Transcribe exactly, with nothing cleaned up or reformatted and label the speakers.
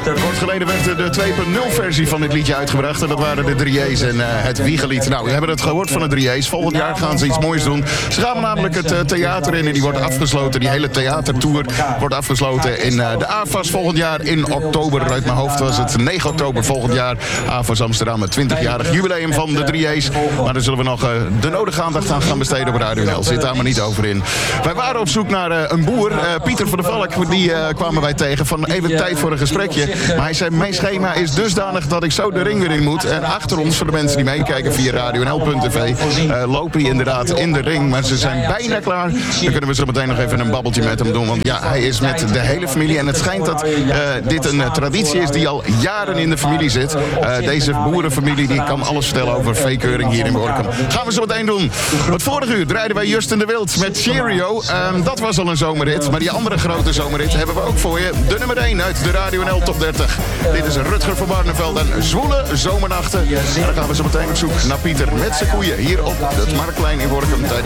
Speaker 1: Kort geleden werd de twee punt nul versie van dit liedje uitgebracht. En dat waren de drie A's en uh, het Wiegelied. Nou, we hebben het gehoord van de drie A's. Volgend jaar gaan ze iets moois doen. Ze gaan namelijk het uh, theater in en die wordt afgesloten. Die hele theatertour wordt afgesloten in uh, de A F A S volgend jaar in oktober. Uit mijn hoofd was het negen oktober volgend jaar. A F A S Amsterdam, het twintigjarig jubileum van de drie A's. Maar daar zullen we nog uh, de nodige aandacht aan gaan besteden op Radio N L. Zit daar maar niet over in. Wij waren op zoek naar uh, een boer. Uh, Pieter van der Valk, die uh, kwamen wij tegen van even tijd voor een gesprekje. Maar hij zei, mijn schema is dusdanig dat ik zo de ring weer in moet. En achter ons, voor de mensen die meekijken via radio n l punt t v, uh, lopen hij inderdaad in de ring. Maar ze zijn bijna klaar. Dan kunnen we zo meteen nog even een babbeltje met hem doen. Want ja, hij is met de hele familie. En het schijnt dat uh, dit een uh, traditie is die al jaren in de familie zit. Uh, deze boerenfamilie die kan alles vertellen over veekeuring hier in Borkum. Gaan we zo meteen doen. Het vorige uur draaiden wij Justin de Wild met Cheerio. Um, dat was al een zomerrit. Maar die andere grote zomerrit hebben we ook voor je. De nummer één uit de Radio N L Top dertig. Dit is Rutger van Barneveld en Zwoele Zomernachten. En dan gaan we zo meteen op zoek naar Pieter met zijn koeien hier op het Marktplein in Borkum.